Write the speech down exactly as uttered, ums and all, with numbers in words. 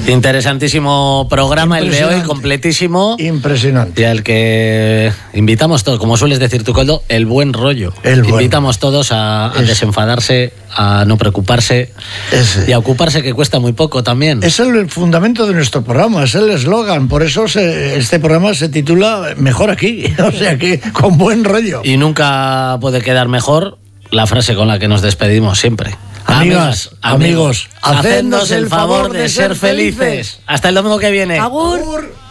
Interesantísimo programa el de hoy, completísimo. Impresionante. Y al que invitamos todos, como sueles decir tú, Coldo, el buen rollo. El buen. Invitamos todos a, a desenfadarse, a no preocuparse Ese. y a ocuparse, que cuesta muy poco también. Es el fundamento de nuestro programa, es el eslogan. Por eso se, este programa se titula Mejor aquí. O sea que con buen rollo. Y nunca puede quedar mejor la frase con la que nos despedimos siempre. Amigas, amigos, hacednos el favor de ser felices. Hasta el domingo que viene. Agur. Agur.